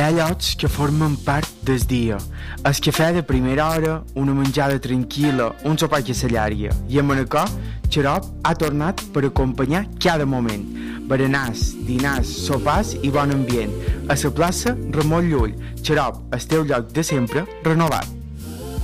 ha llocs que formen part del dia. El cafè de primera hora, una menjada tranquil·la, un sopar que s'allarga. I a Manacor, Xarop ha tornat per acompanyar cada moment. Berenars, dinars, sopars i bon ambient. A la plaça Ramon Llull, Xarop, el teu lloc de sempre, renovat.